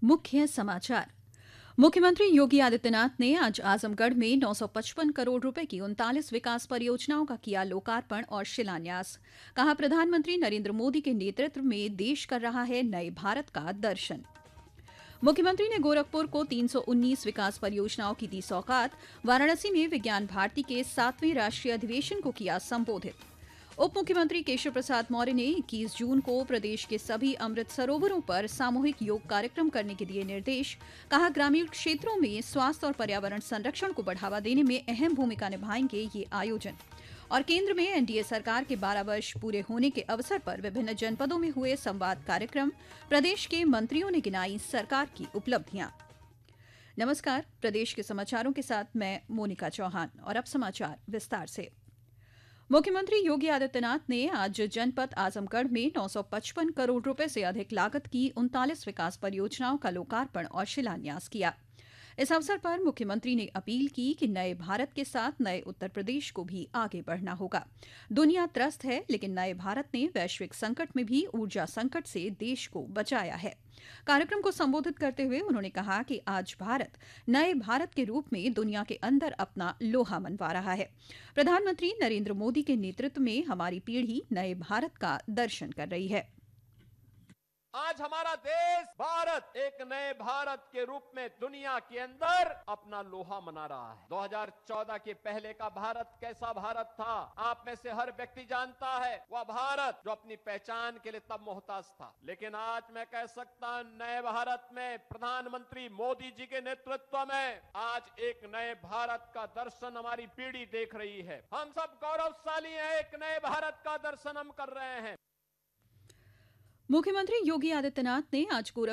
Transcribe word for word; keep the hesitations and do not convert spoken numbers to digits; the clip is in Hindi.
मुख्य समाचार। मुख्यमंत्री योगी आदित्यनाथ ने आज आजमगढ़ में नौ सौ पचपन करोड़ रुपए की उनतालीस विकास परियोजनाओं का किया लोकार्पण और शिलान्यास। कहा, प्रधानमंत्री नरेंद्र मोदी के नेतृत्व में देश कर रहा है नए भारत का दर्शन। मुख्यमंत्री ने गोरखपुर को तीन सौ उन्नीस विकास परियोजनाओं की दी सौगात। वाराणसी में विज्ञान भारती के सातवें राष्ट्रीय अधिवेशन को किया संबोधित। उप मुख्यमंत्री केशव प्रसाद मौर्य ने इक्कीस जून को प्रदेश के सभी अमृत सरोवरों पर सामूहिक योग कार्यक्रम करने के दिए निर्देश। कहा, ग्रामीण क्षेत्रों में स्वास्थ्य और पर्यावरण संरक्षण को बढ़ावा देने में अहम भूमिका निभाएंगे ये आयोजन। और केंद्र में एनडीए सरकार के बारह वर्ष पूरे होने के अवसर पर विभिन्न जनपदों में हुए संवाद कार्यक्रम। प्रदेश के मंत्रियों ने गिनाई सरकार की उपलब्धियां। नमस्कार, प्रदेश के समाचारों के साथ मैं मोनिका चौहान। और अब समाचार विस्तार से। मुख्यमंत्री योगी आदित्यनाथ ने आज जनपद आजमगढ़ में नौ सौ पचपन करोड़ रुपए से अधिक लागत की उनतालीस विकास परियोजनाओं का लोकार्पण और शिलान्यास किया। इस अवसर पर मुख्यमंत्री ने अपील की कि नए भारत के साथ नए उत्तर प्रदेश को भी आगे बढ़ना होगा। दुनिया त्रस्त है, लेकिन नए भारत ने वैश्विक संकट में भी ऊर्जा संकट से देश को बचाया है। कार्यक्रम को संबोधित करते हुए उन्होंने कहा कि आज भारत नए भारत के रूप में दुनिया के अंदर अपना लोहा मनवा रहा है। प्रधानमंत्री नरेंद्र मोदी के नेतृत्व में हमारी पीढ़ी नए भारत का दर्शन कर रही है। आज हमारा देश भारत एक नए भारत के रूप में दुनिया के अंदर अपना लोहा मना रहा है। दो हज़ार चौदह के पहले का भारत कैसा भारत था, आप में से हर व्यक्ति जानता है। वह भारत जो अपनी पहचान के लिए तब मोहताज था, लेकिन आज मैं कह सकता हूं नए भारत में प्रधानमंत्री मोदी जी के नेतृत्व में आज एक नए भारत का दर्शन हमारी पीढ़ी देख रही है। हम सब गौरवशाली हैं, एक नए भारत का दर्शन हम कर रहे हैं। मुख्यमंत्री योगी आदित्यनाथ ने आज गोरखपुर